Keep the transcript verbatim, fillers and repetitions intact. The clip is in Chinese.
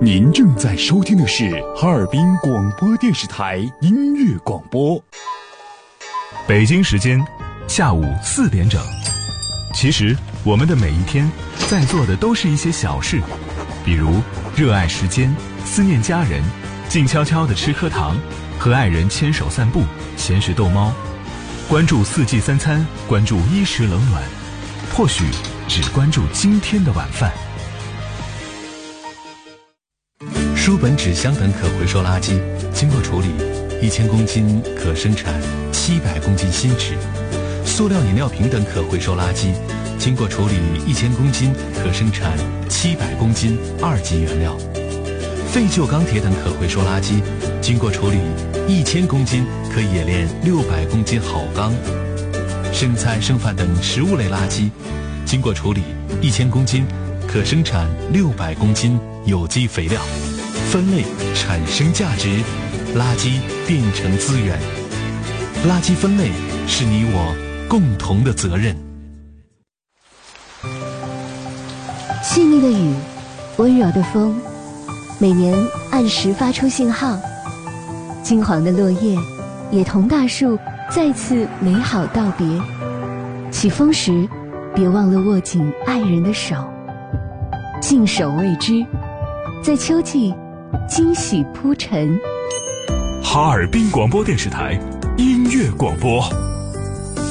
您正在收听的是哈尔滨广播电视台音乐广播。 北京时间下午四点整。其实我们的每一天在做的都是一些小事，比如热爱时间，思念家人，静悄悄地吃颗糖，和爱人牵手散步，闲时逗猫，关注四季三餐，关注衣食冷暖，或许只关注今天的晚饭。 书本、纸箱等可回收垃圾经过处理，一千公斤可生产七百公斤新纸；塑料饮料瓶等可回收垃圾经过处理，一千公斤可生产七百公斤二级原料；废旧钢铁等可回收垃圾经过处理，一千公斤可冶炼六百公斤好钢；剩菜剩饭等食物类垃圾经过处理，一千公斤可生产六百公斤有机肥料。分类产生价值，垃圾变成资源。垃圾分类是你我共同的责任。 细腻的雨，温柔的风，每年按时发出信号。金黄的落叶也同大树再次美好道别。起风时别忘了握紧爱人的手，静守未知，在秋季惊喜铺陈。 哈尔滨广播电视台音乐广播。